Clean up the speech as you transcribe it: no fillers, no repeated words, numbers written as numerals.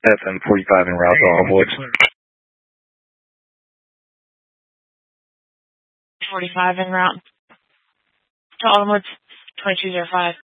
FM 45 en route to Autumnwoods. 45 en route to Autumnwoods, 2205.